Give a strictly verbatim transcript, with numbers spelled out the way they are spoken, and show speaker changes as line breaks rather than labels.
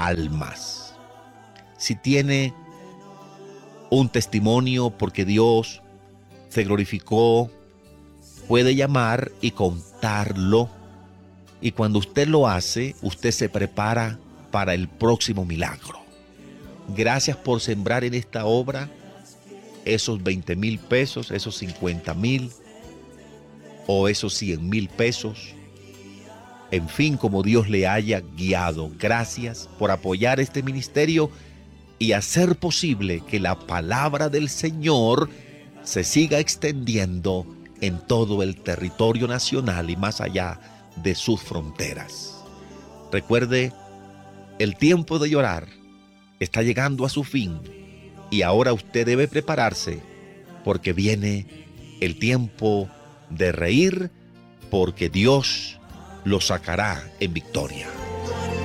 almas. Si tiene un testimonio porque Dios se glorificó, puede llamar y contarlo. Y cuando usted lo hace, usted se prepara para el próximo milagro. Gracias por sembrar en esta obra esos veinte mil pesos, esos cincuenta mil o esos cien mil pesos. En fin, como Dios le haya guiado. Gracias por apoyar este ministerio y hacer posible que la palabra del Señor se siga extendiendo en todo el territorio nacional y más allá de sus fronteras. Recuerde, el tiempo de llorar está llegando a su fin y ahora usted debe prepararse porque viene el tiempo de reír, porque Dios lo sacará en victoria.